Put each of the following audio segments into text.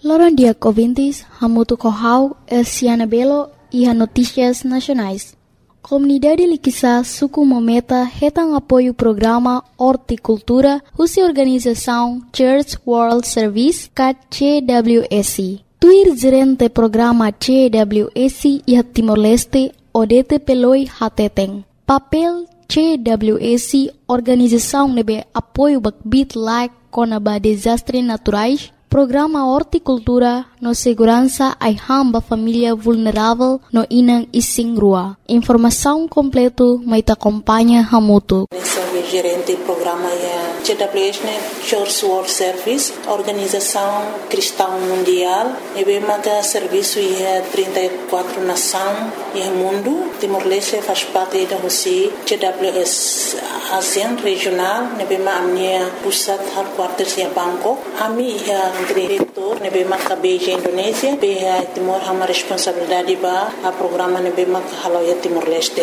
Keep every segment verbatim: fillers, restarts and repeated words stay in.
Loron dia ouvintes, Hamutu Kohau, Elsiana Belo e a Notícias Nacionais. Comunidade Liquissa Suku Mometa retam apoio programa Horticultura, Russa Organização Church World Service, C W S. Tuir gerente programa C W S e Timor-Leste, Odete Peloi Hateteng. Papel C W S, Organização nebe apoio bakbit like conaba desastres naturais, Programa Horticultura no segurança ai hamba família vulnerável no inang ising rua. Informação completo mai te acompanha Hamutu. Sou gerente do programa C W S, Church World Service, Organização Cristã Mundial. E bem mata serviço em trinta e quatro nações e mundo. Timor-Leste faz parte da Rússia. C W S ASEAN regional. E bem ma amnia pusat headquarters em Bangkok. Ami é diretor, nebe marca Beijing Indonésia, beha Timor hama responsabilidade ba a programa nebe marca Haloya Timor-Leste.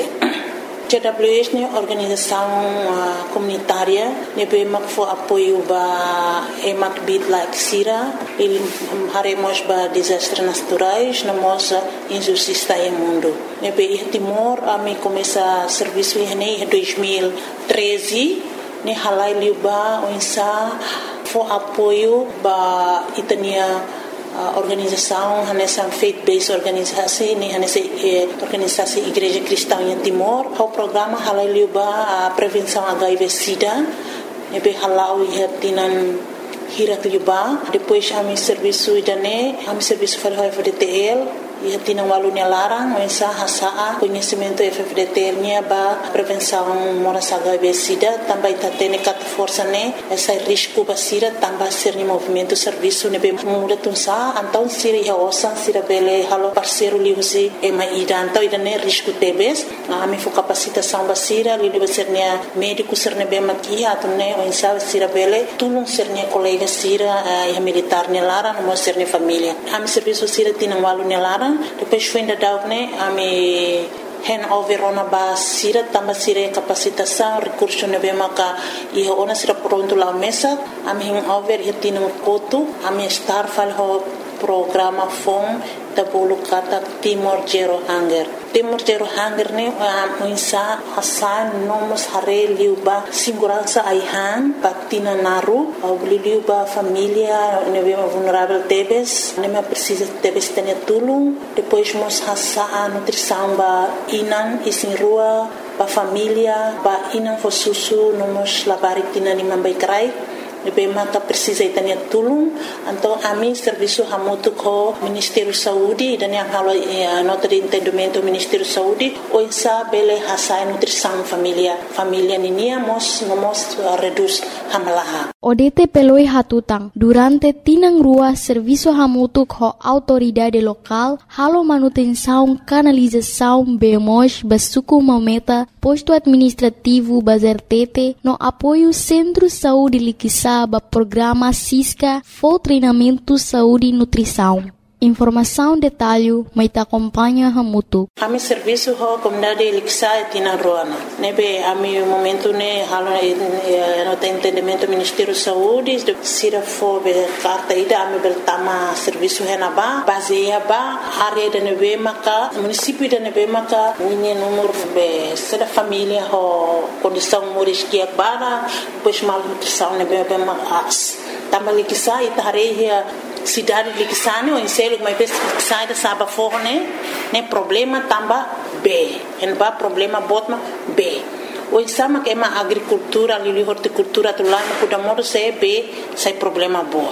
C W S ne organização uh, comunitária nebe marca fo apoio ba emak bit like sira, il haremos ba desastres naturais, namos injustiça no mundo. Nebe Timor ami começa serviço em dois mil e treze, ne halai liuba oinsa for apoio ba itania uh, organização nessa faith-based organisasi ni nessa eh, organisasi Igreja Cristã em Timor. O programa halai liuba a prevenção H I V/SIDA nebe halau ia tinan hirat liuba. Depois ami serviço idane ami serviço para F D T L e tinha um aluno larang mensa hasa conhecimento F D T L nya ba prevenção moras H I V/SIDA também tá tendo cat força né essa risco ba sira também ser ni movimento serviço ne be muda tunsa então sira ia osan sira bele halo parceiro li usi e mai ida então ida ne risco tebes a mi fo capacitação ba sira li li ser nia médico ser ne be makia to ne mensa sira bele tulung ser nia colega sira e militar ne larang mo ser ne família a mi serviço sira tinha um aluno larang. Depois foi ainda dar né a me handover ona ba sira tamba sira capacitação recurso ne be maka e ona sira pronto lá mesa a me handover e tinha um coto a me estar fal ho programa fom da bolo kata Timor Zero Hunger. Timor Zero Hunger ne a insa hasan nomos hare liuba segurança aihan patina naru au liuba família ne be vulnerável tebes ne me precisa tebes tenha tulung depois mos hasa a nutrição ba inan isin rua ba família ba inan fo susu nomos labari tina ni mambai krai nebe maka precisa itania tulung então a mim serviço Hamutu ko Ministério Saúde dan yang halo eh, nota de entendimento Ministério Saúde o insa bele hasa nutrição família família ninia mos nomos uh, reduz hamalaha Odete peloi hatutang durante tinang rua serviço Hamutu ko autoridade local halo manutenção canalização bemos basuku mometa posto administrativo bazertete no apoio Centro Saúde Liquissa ba programa Cisca for treinamento saúde e nutrição. Informação detalhe mai te acompanha Hamutu. Ami serviço ho comunidade Liquissa tina ruana. Nebe ami momento ne halo no entendimento Ministério Saúde sira fo be carta ida ami beltama serviço henaba baseia ba área de nebe maka município de nebe maka ninha número be seda família ho condição moris que bara depois mal nutrição nebe be mas tamba Liquissa itareia cidade Liquissa ne o inselo mai pes sai da saba forne ne problema tamba B en ba problema botma B o insama que ma agricultura lili horticultura tu lá no kudamoro se B sai problema bot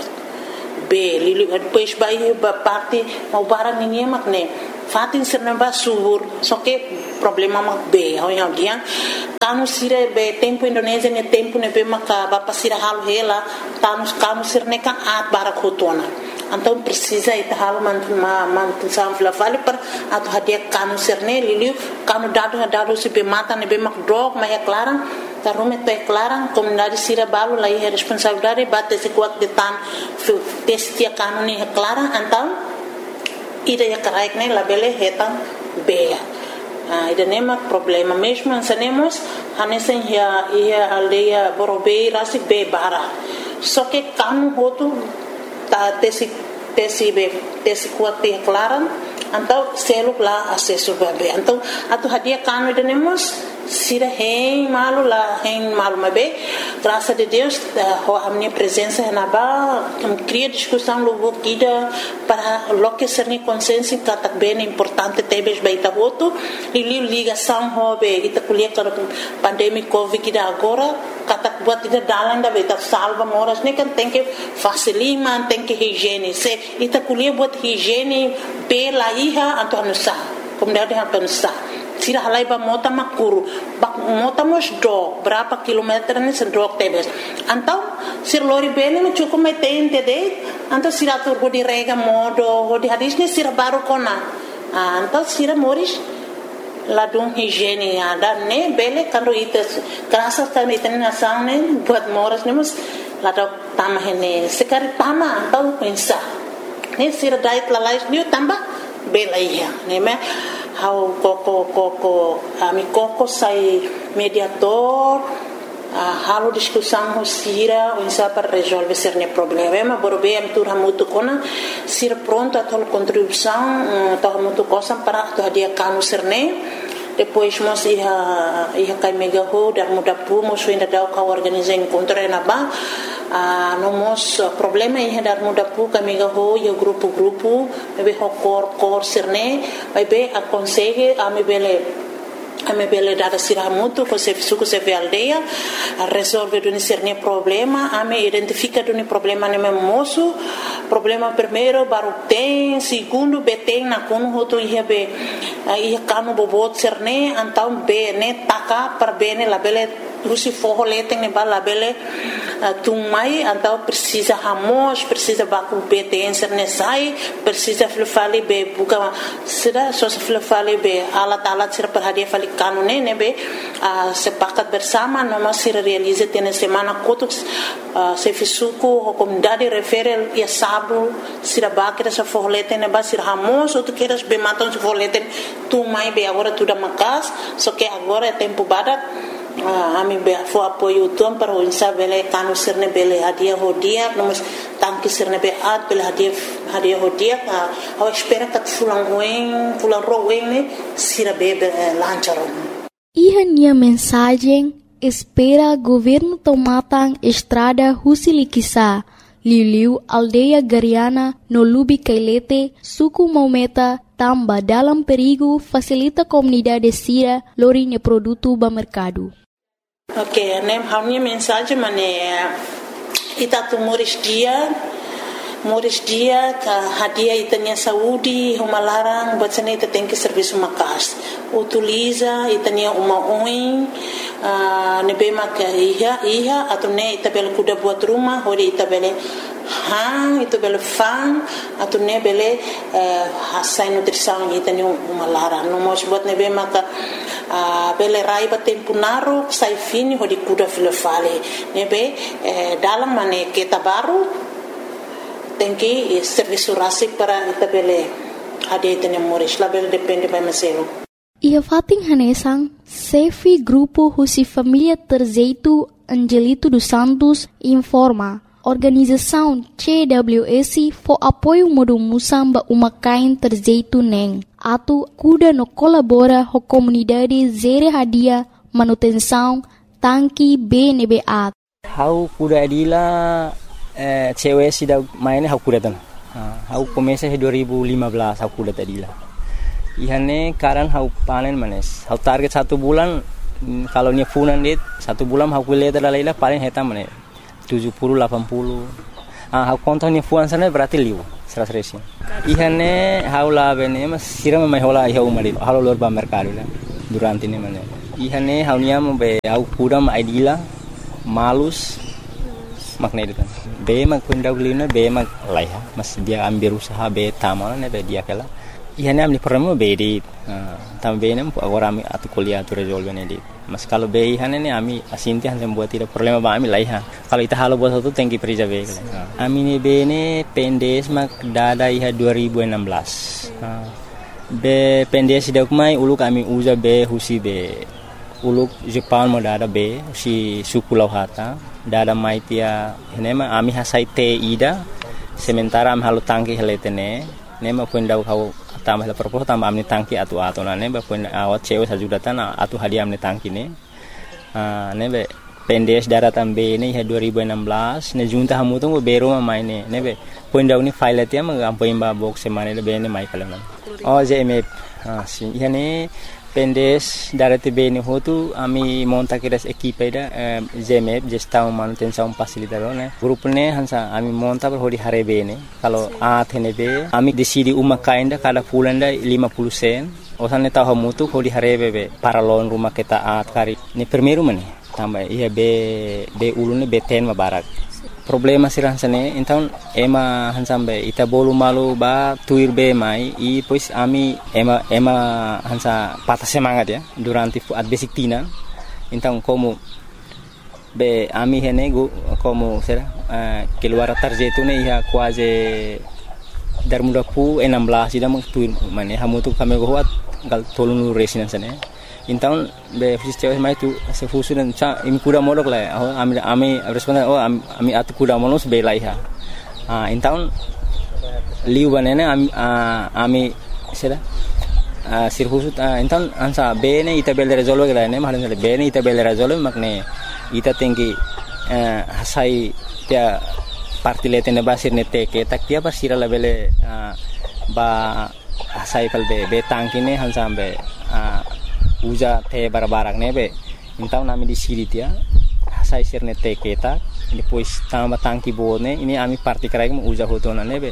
B lili depois vai ba parte mau barang ninguém mak ne fatin serna ba subur só que problema mak B ho yang dia kanu sire be tempo Indonésia ne tempo ne be maka ba pasira halu hela tanus kanu sirne ka at barakotona então precisa ita halu mantu ma mantu samfla vale per atu hadia kanu sirne liliu kanu dadu dadu si be mata ne be mak drog ma ya clara tarume te clara comunidade sira balu lai responsabilidade bate se kuat de tan testia kanu ni clara então ida ya karaik ne labele hetan beya Ah, ida nema problema mesmo ansanemos hanesen ya ia aldeia borobei rasi be bara só que kanu hotu ta tesi tesi be tesi kuat te klaran então selo lá acesso bebê então atu hadia kanu denemos sira hein malu lá hein malu mabe graças a Deus a minha presença na ba cria discussão logo kida para loque serni consciência que bem importante tebes baita voto e ligação hobe ita kuliah para pandemia covid kida agora kata buat ida dalan da baita salva moras ne kan tem que facilima tem que higiene se ita kuliah buat higiene pela iha atau anusa kemudian dia anusa sira halai ba mota makuru bak mota mos do berapa kilometer ni sendok tebes antau sir lori bene me cukup metein tede antau sira tur go di rega modo go di hadis ni sira baru kona antau sira moris ladung higiene ada ne bele kando ites kerasa kan iten nasang ne buat moras ne mus ladok tamah ne sekali tama antau pensa ne sira dait lalais ni tambah bela iya ne me how koko koko ami koko sai mediator uh, halo discussão sira unsa para resolver cerne problema borbe am tur hamutu kona sira pronto a tol contribuição to hamutu cosa para to dia kanu cerne depois mos iha iha kai mega ho dar muda pu mos ainda dau ka organizar encontro na ba a no mos problema iha dar muda pu ka mega ho yo grupo grupo be ho cor cor cerne vai be a consegue a me bele a me bele dada sira muito com se suco se aldeia a resolver do cerne problema a me identifica do problema ne moço problema primeiro baru tem segundo beteng na kono hoto iha be iha kanu bobot cerne antau be ne taka per bene la bele rusi forro leteng ne bala bele tumai antau precisa hamos precisa baku beteng cerne sai precisa flufali be buka sira so flufali be alat alat sira per hadia fali kanu ne ne be sepakat bersama noma sira realize tene semana kotuk se fisuku comunidade referel ia sabu sira bakira sa forro leteng ne ba sira hamos outro queiras be matam se forro leteng tumai be agora tudo makas só que agora é tempo badak a mim be fo apoio tom para o insa bele kanu sirne bele hadia hodia nós tanque sirne be at bele hadia hadia hodia a espera que fulan ruim fulan ruim ne sira be lancharon Iha nia mensagem espera governo tomatang estrada Husilikisa Liliu aldeia Gariana no Lubi Kailete suku Maumeta tamba dalam perigo facilita comunidade sira lorinha produto ba mercado. Ok, nem a minha mensagem mané itatu moris dia moris dia ka hadia itania saúde uma larang bacana ita tem que serviço makas utiliza itania uma oin nebe maka iha iha atau ne ita bel kuda buat rumah hori ita bele hang itu bele fan atau ne bele hasai nutrição itania uma larang no mos buat nebe maka bele rai ba tempo naru sai fini hori kuda filofale nebe dalam mane kita baru tem que serviço rasik para itabele ada itene moris label depende by maselo ia fating hanesang Sefi grupo Husi Família Terzeito Angelito dos Santos informa organização C W S for apoio modo musamba uma kain terzeito neng atu kuda no colabora ho comunidade zere hadia manutenção tanki B N B A how kuda adila Eh, cewek sudah mainnya aku datang. Aku komesa dua ribu lima belas aku datang tadi lah. Ihane karan aku panen manes. Aku target satu bulan kalau ni funan dit satu bulan aku lihat ada laila paling hitam manes tujuh puluh delapan puluh. Ah aku kontak ni funan sana berarti liu seratus resin. Ihane aku lah bene mas siram mai hola iha umari. Halo lor ba mercado lah. Durante ni manes. Ihane aku ni am be aku kudam idila malus makna itu kan be mag pendahulunya be mag laiha mas dia ambil usaha be taman ne be dia kala ihane amni pertama be di tam be nem agora ami atu kuliah tu resolve ne di mas kalau be ihane ne ami asinti han membuat tidak problema ba ami laiha kalau ita halo buat satu tengki perija be ami ne be ne pendes mag dada iha dua ribu enam belas be pendes dak mai uluk ami uza be husi be uluk Jepang mo dada be si suku lauhata dada maitia henema ami hasai te ida sementara am halu tangki heletene ne ma pun dau kau tambah la propos tambah amni tangki atu atu na ne ba pun awat cewek sajudatan atu hadiah amni tangki ne ne be pendes daratan be ne dua ribu enam belas ne junta hamu tu bero ma mai ne ne be pun dau ni file atia ma ampo imba box semane le be ne mai kala oh J M F ah si yani pendes darate be ne hotu ami monta kiras equipe da J M F gestão manutenção facilitador ne grup ne hansa ami monta per hodi hare be ne kalau a thene be ami decidi uma kainda kada fulanda lima puluh sen osane tahu hamu tu hodi hare be be paralon rumah kita at kari ne primeiro mane tambah iya be be ulune be ten mabarak problema sirah sane então ema hansambe ita bolu malu ba tuir be mai i pois ami ema ema hansa patah semangat ya durante at basic tina então como be ami hene go como será uh, keluar tarjeta ne ia quase dar muda pu enam belas ida mak tuir mane hamu tu kami go wat gal tolunu resinan sane então be fiz cewek mai tu se fusu dan cha imi kuda modok la oh ami ami responda oh ami atu kuda monos be lai ha ah então liu banene ami ami sera ah sir fusu então ansa be ne ita bel resolve la ne mahalan be ne ita bel resolve makne ita tinggi hasai dia parti letene basir ne teke tak dia basira la bele ba hasai pal be be tangkine hansa be uja te barbarak nebe então nami di siri dia sai sirne te keta depois tamba tangki bone ini ami parti krai mu uja hotona nebe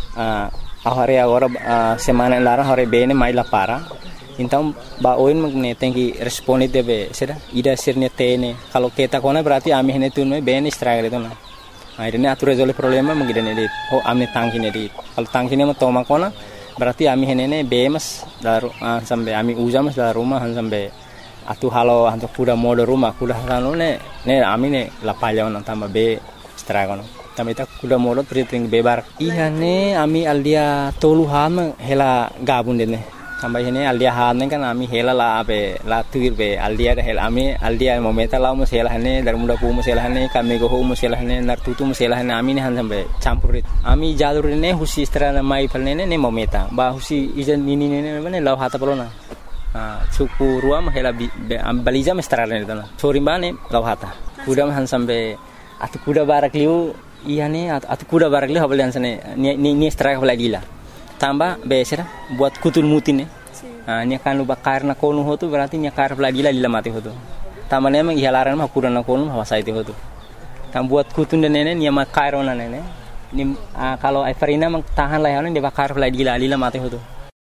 a ahare agora semana lara hore bene mai la para então ba oin magne tenki responde debe seda ida sirne te ne kalau keta kona berarti ami hene tunme bene struggle itu na akhirnya atur resolve problema mengidane dit oh ami tangki ne dit kalau tangki ne toma kona berarti ami henene bemas daru uh, sampai ami ujamas daru rumah sampai atu halo antuk kuda mode rumah kuda halo ne ne ami ne lapalya on tamba be stragono tamita kuda mode priting bebar iya ne ami aldia tolu ham hela gabun dene sampai hene aldia han kan ami hela la be la tuir be aldia hela ami aldia momenta la mus hela hene dar muda pu mus hela hene kami go hu mus hela hene nar tutu mus hela hene ami ne han sampai campurit ami jalur ne husi strana mai palne ne momenta ba husi ijan nini ne ne law hata polona ah suku ruam hela baliza mestrana ne tana sori bane law hata kuda han sampai atu kuda barak liu iya ne atu kuda barak liu habalian sane ni ni straka lagila tambah besera buat kutul mutin ya ah nya kan luba karna konu hotu berarti nya kar lagi la lila mati hotu tamane emang ihalaran mah kurana konu hawasa itu hotu tam buat kutun dan nene nya makairo na nene ni ah, kalau Everina mang tahan lah yana de bakar lagi la lila mati hotu.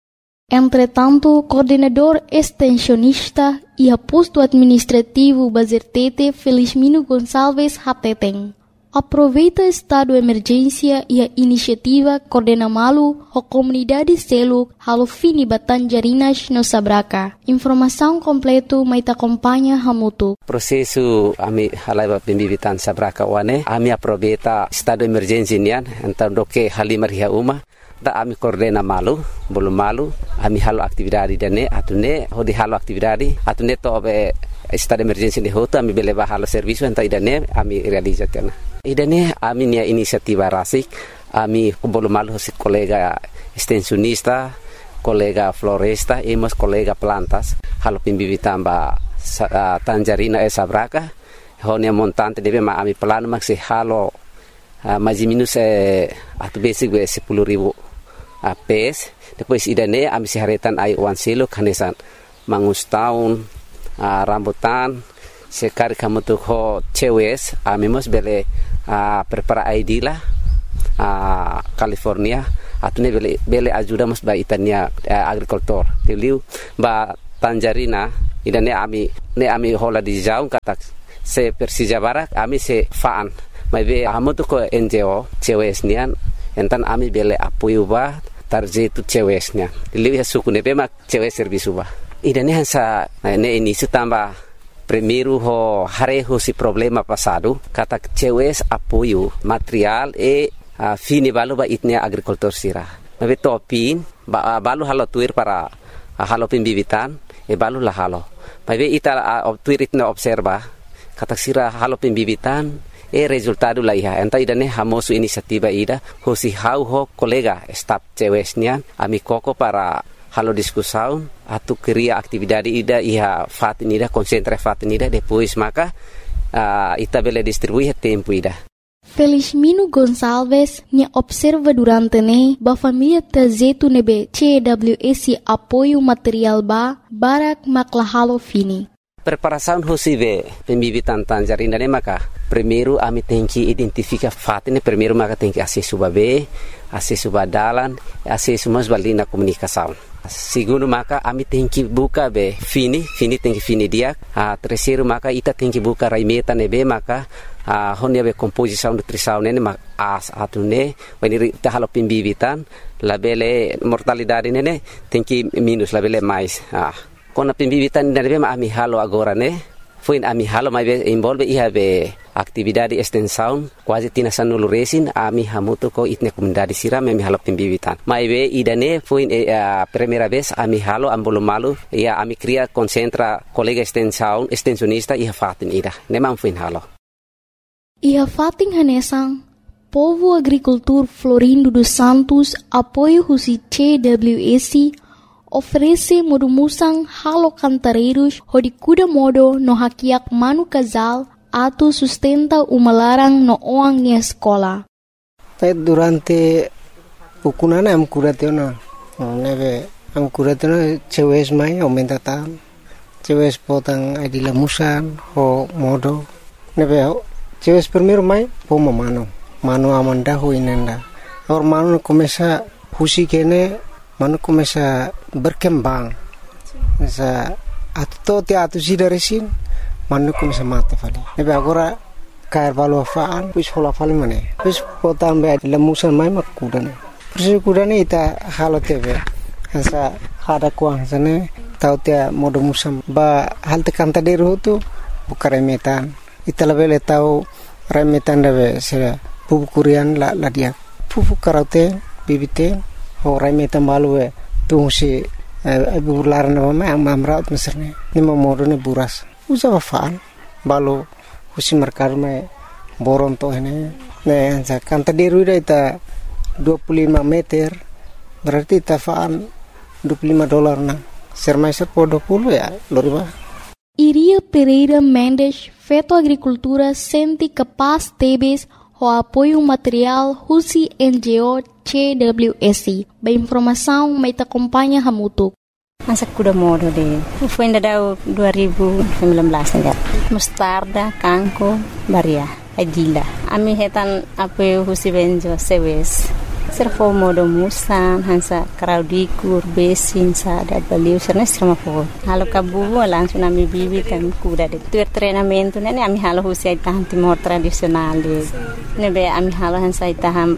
Entretanto, coordenador extensionista e posto administrativo Bazertete Felizmino Gonçalves Hateteng aproveita estado de emergência e a iniciativa coordena malu a comunidade selo halo fini Batanjarinas no Sabraca. Informação completo mai acompanha hamutu. Processo ami halaiba pembibitan Sabraca wane ami aproveita estado de emergência nian então doke halimar hia uma da ami coordena malu belum malu ami halo aktividade dane atune hodi halo aktividade atune to be estado de emergência de hota ami beleba halo serviço então idane ami realizatena. Idane ami nia inisiativa rasik ami belum malu si kolega extensionista kolega floresta emos kolega plantas halo pembibitan ba uh, Tanjarina e Sabraca honia montante debe ma ami plano maksi halo uh, mais minus eh, atu basic be sepuluh ribu uh, pes depois idane ami si haretan ai wan silo kanesan mangus tahun uh, rambutan sekali kamu tuh ho cewes ami mos bele uh, prepara I D lah uh, California atune bele bele ajuda mos ba itania uh, agricultor tiliu ba Tanjarina idane ami ne ami hola di jaung kata se Persija Barak ami se faan mai be amu tu ko N G O cewes nian entan ami bele apoio ba tarje tu cewes nian liwi suku ne be mak cewes servisu ba idane hansa ne ini sutamba primeiro ho hareho si problema passado kata cewes apoio material e uh, fini balu ba itnia agricultor sira mai be topin ba balu halo tuir para uh, halo pembibitan e balu la halo mai be ita uh, tuir itna observa kata sira halo pembibitan e resultado la iha enta idane hamosu inisiativa ida hosi hau ho kolega staf cewesnya ami koko para halo diskusaun atu keria aktividade ida iha fatin ida konsentra fatin ida depois maka uh, ita bele distribui tempo ida. Felizmino Gonçalves nya observa durante ne ba família tazetu nebe C W S apoio material ba barak maklahalo fini. Preparação hosive pembibitan tangerina ne maka primeiro ami tem que identificar fatine primeiro maka tem que acesso babe acesso badalan acesso mas balina comunicação. Segundo maka ami tem que buka be fini fini tem que fini dia. A terceiro maka ita tem que buka raimeta nebe maka a honia be composição nutrição nene mak as atune wani ta halo pembibitan labele mortalidade nene tem que minus labele mais ah kona pembibitan nebe ma ami halo agora ne foi ami halo mai be envolve iha be atividade extensão quase tina sanulu resin ami hamuto ko itne comunidade sira me halo pembibitan mai be idane foi a primeira vez ami halo ambolo malu ia ami cria concentra colega extensão extensionista iha fatin ida ne man foi halo. Iha fating hanesang, Povo Agricultor Florindo dos Santos, apoio husi C W S, oferece modumusang halo cantareiros hodikuda modo no hakiak manu casal atu sustenta umalarang no oang ni escola. Durante ukunana am kuratena, neve am kuratena cewes mai aumenta tam, cewes potang adila musan ho modo, neve cewes primeiro mai poma mano mano amanda ho inenda or mano começa husi kene mano começa berkembang sa atto te atu sidaresin mano começa mate fali nebe agora cair valo faan pus hola fali mane pus potam be lemusan mai makudan persi kudane ita halo tebe sa hada kuang sane tau te modo musam ba halte kanta deru tu bukaremetan ita labele tau remetan dabe sera pupu kurian la la dia pupu karaute bibite ho remetan balue tu si abu larna ma amra meserne ni modo ne buras usa faan balu husi merkar me boron to hene ne sa kanta deru ita dua puluh lima meter berarti ta faan dua puluh lima dolar na sermaiser po dua puluh ya loriba. Iria Pereira Mendes, Feto Agricultura, sente capaz tebes o apoio material husi N G O C W S. Ba informação mai te acompanha hamutuk. Masa kuda modo de. Foi ainda dua ribu sembilan belas ainda. Mostarda, kanko, baria, adila. Ami hetan apoio husi N G O C W S. Servo modo musan hansa kraudikur besin sa da baliu serna serma fo halo kabu langsung ami bibi kan kuda de tu treinamento nene ami halo husi tahan timor tradisional de nebe ami halo hansa taham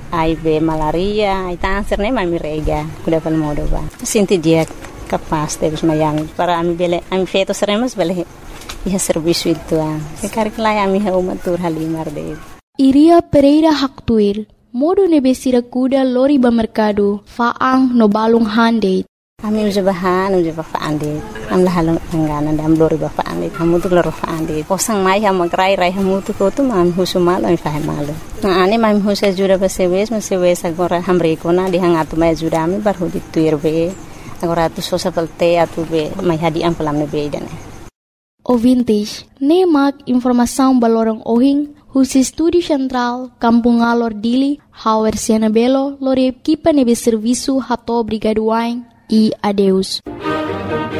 I B malaria ita serna ami rega kuda pal modo ba sinti dia kapas de mayang para ami bele ami feto seremos bele iha serviço itu ah sekarang ami ha umatur halimar de Iria Pereira Haktuir modo nebesira kuda lori ba mercado faang no balung hande. Ami uja bahan uja ba faande. Am la halong angana dam lori ba faande. Hamu tu lori faande. Posang mai ha magrai rai hamu tu ko tu mam husu malo mi fahe malo. Na ane mam husu jura ba sewes ma sewes agora hamre ko na di hangatu mai jura mi bar hudi tuir be. Agora tu sosa pelte atu be mai hadi am pelam ne be idane. Ouvintes, ne mak informação balorong ohing husi Estúdio Central, Kampung Alor Dili, Hauer Siana Belo, lori equipa nebe serviço hato brigaduain e adeus.